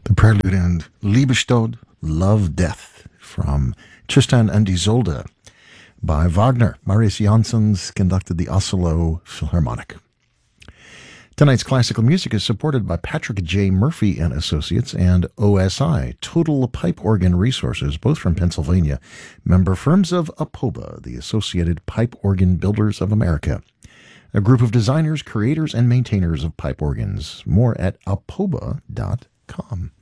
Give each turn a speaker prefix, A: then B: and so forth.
A: The prelude and Liebestod, Love, Death from Tristan and Isolde by Wagner. Marius Jansons conducted the Oslo Philharmonic. Tonight's classical music is supported by Patrick J. Murphy and Associates and OSI, Total Pipe Organ Resources, both from Pennsylvania, member firms of APOBA, the Associated Pipe Organ Builders of America, a group of designers, creators, and maintainers of pipe organs. More at apoba.com.